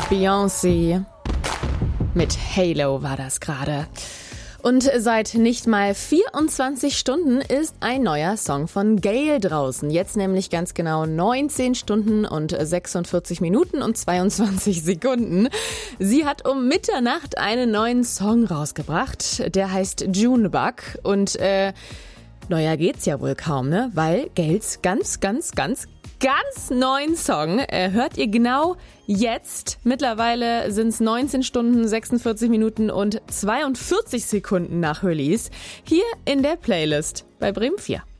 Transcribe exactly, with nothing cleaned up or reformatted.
Beyoncé mit Halo war das gerade. Und seit nicht mal vierundzwanzig Stunden ist ein neuer Song von Gayle draußen. Jetzt nämlich ganz genau neunzehn Stunden und sechsundvierzig Minuten und zweiundzwanzig Sekunden. Sie hat um Mitternacht einen neuen Song rausgebracht. Der heißt Junebug. Und äh, neuer geht's ja wohl kaum, ne? Weil Gayles ganz, ganz, ganz, ganz neuen Song äh, hört ihr genau jetzt. Mittlerweile sind es neunzehn Stunden, sechsundvierzig Minuten und zweiundvierzig Sekunden nach Release. Hier in der Playlist bei Bremen vier.